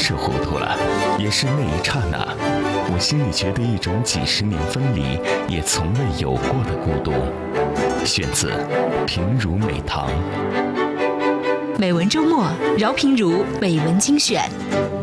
是糊涂了，也是那一刹那，我心里觉得一种几十年分离也从未有过的孤独。选自平如美堂。 美文周末，饶平如美文精选。